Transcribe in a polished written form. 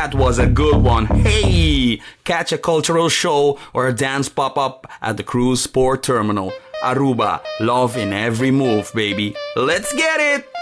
That was a good one. Hey! Catch a cultural show or a dance pop-up at the Cruise Port Terminal. Aruba, love in every move, baby. Let's get it!